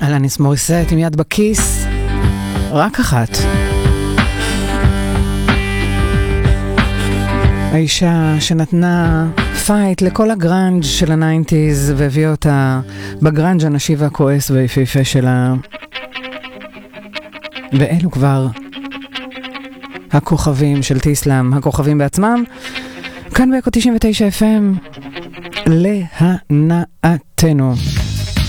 אלניס מוריסט עם יד בכיס, רק אחת. האישה שנתנה פייט לכל הגרנג' של ה-90s והביאה אותה בגרנג' הנשי והכועס והיפהפה שלה. ואלו כבר הכוכבים של טיסלאם, הכוכבים בעצמם. כאן באקו 99 FM להנאתנו.